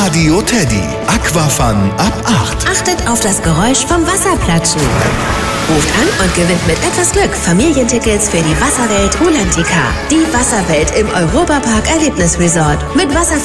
Radio Teddy. Aquafun ab 8. Achtet auf das Geräusch vom Wasserplatschen. Ruft an und gewinnt mit etwas Glück Familientickets für die Wasserwelt Rulantica. Die Wasserwelt im Europapark Erlebnisresort. Mit Wasser